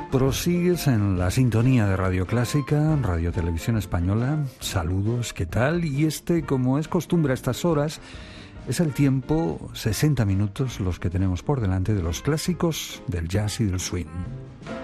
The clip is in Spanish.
Prosigues en la sintonía de Radio Clásica, Radio Televisión Española. Saludos, ¿qué tal? Y como es costumbre a estas horas, es el tiempo, 60 minutos, los que tenemos por delante de los clásicos del jazz y del swing.